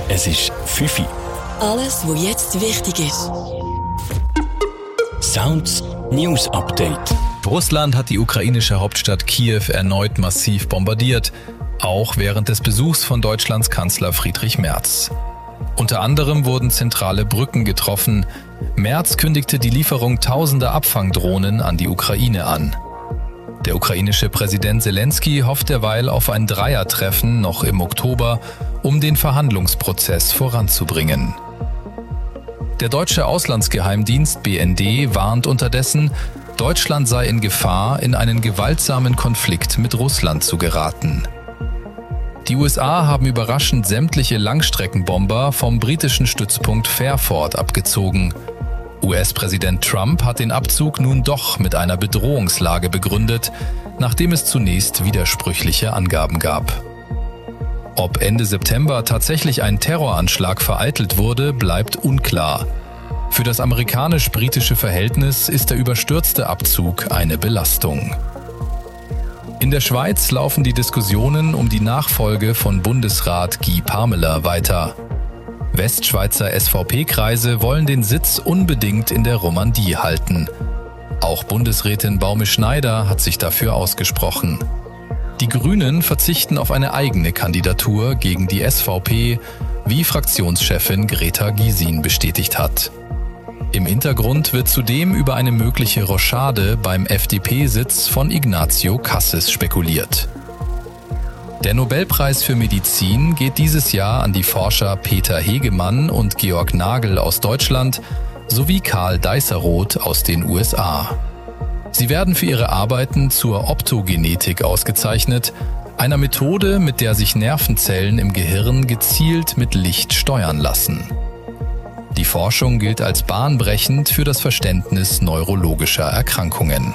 Es ist 5 Uhr. Alles, was jetzt wichtig ist. Sounds News Update. Russland hat die ukrainische Hauptstadt Kiew erneut massiv bombardiert, auch während des Besuchs von Deutschlands Kanzler Friedrich Merz. Unter anderem wurden zentrale Brücken getroffen. Merz kündigte die Lieferung tausender Abfangdrohnen an die Ukraine an. Der ukrainische Präsident Zelensky hofft derweil auf ein Dreiertreffen noch im Oktober, um den Verhandlungsprozess voranzubringen. Der deutsche Auslandsgeheimdienst BND warnt unterdessen, Deutschland sei in Gefahr, in einen gewaltsamen Konflikt mit Russland zu geraten. Die USA haben überraschend sämtliche Langstreckenbomber vom britischen Stützpunkt Fairford abgezogen. US-Präsident Trump hat den Abzug nun doch mit einer Bedrohungslage begründet, nachdem es zunächst widersprüchliche Angaben gab. Ob Ende September tatsächlich ein Terroranschlag vereitelt wurde, bleibt unklar. Für das amerikanisch-britische Verhältnis ist der überstürzte Abzug eine Belastung. In der Schweiz laufen die Diskussionen um die Nachfolge von Bundesrat Guy Parmelin weiter. Westschweizer SVP-Kreise wollen den Sitz unbedingt in der Romandie halten. Auch Bundesrätin Baume-Schneider hat sich dafür ausgesprochen. Die Grünen verzichten auf eine eigene Kandidatur gegen die SVP, wie Fraktionschefin Greta Gysin bestätigt hat. Im Hintergrund wird zudem über eine mögliche Rochade beim FDP-Sitz von Ignazio Cassis spekuliert. Der Nobelpreis für Medizin geht dieses Jahr an die Forscher Peter Hegemann und Georg Nagel aus Deutschland sowie Karl Deisseroth aus den USA. Sie werden für ihre Arbeiten zur Optogenetik ausgezeichnet, einer Methode, mit der sich Nervenzellen im Gehirn gezielt mit Licht steuern lassen. Die Forschung gilt als bahnbrechend für das Verständnis neurologischer Erkrankungen.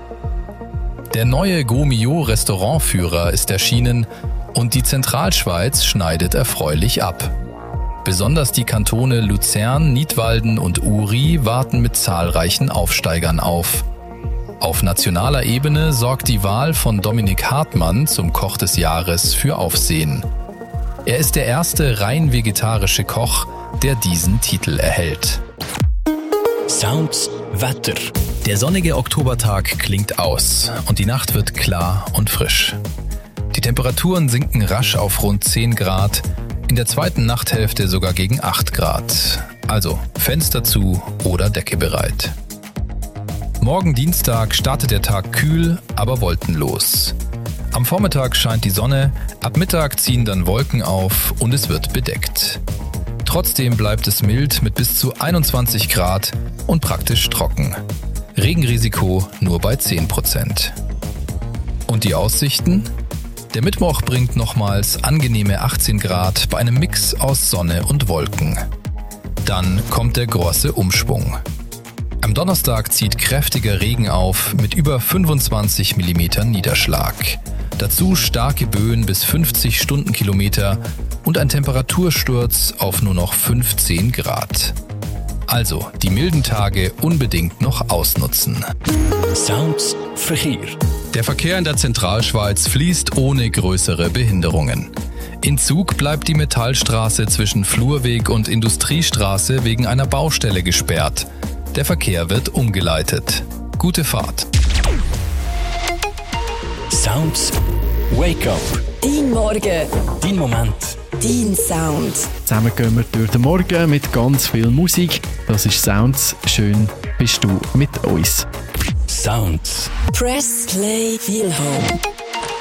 Der neue Gomio-Restaurantführer ist erschienen und die Zentralschweiz schneidet erfreulich ab. Besonders die Kantone Luzern, Nidwalden und Uri warten mit zahlreichen Aufsteigern auf. Auf nationaler Ebene sorgt die Wahl von Dominik Hartmann zum Koch des Jahres für Aufsehen. Er ist der erste rein vegetarische Koch, der diesen Titel erhält. Sounds Wetter. Der sonnige Oktobertag klingt aus und die Nacht wird klar und frisch. Die Temperaturen sinken rasch auf rund 10 Grad, in der zweiten Nachthälfte sogar gegen 8 Grad. Also Fenster zu oder Decke bereit. Morgen Dienstag startet der Tag kühl, aber wolkenlos. Am Vormittag scheint die Sonne, ab Mittag ziehen dann Wolken auf und es wird bedeckt. Trotzdem bleibt es mild mit bis zu 21 Grad und praktisch trocken. Regenrisiko nur bei 10%. Und die Aussichten? Der Mittwoch bringt nochmals angenehme 18 Grad bei einem Mix aus Sonne und Wolken. Dann kommt der große Umschwung. Am Donnerstag zieht kräftiger Regen auf mit über 25 mm Niederschlag. Dazu starke Böen bis 50 Stundenkilometer und ein Temperatursturz auf nur noch 15 Grad. Also die milden Tage unbedingt noch ausnutzen. Sounds Verkehr. Der Verkehr in der Zentralschweiz fließt ohne größere Behinderungen. In Zug bleibt die Metallstraße zwischen Flurweg und Industriestraße wegen einer Baustelle gesperrt. Der Verkehr wird umgeleitet. Gute Fahrt. Sounds Wake Up. Dein Morgen. Dein Moment. Dein Sound. Zusammen gehen wir durch den Morgen mit ganz viel Musik. Das ist Sounds. Schön bist du mit uns. Sounds. Press Play Feel Home.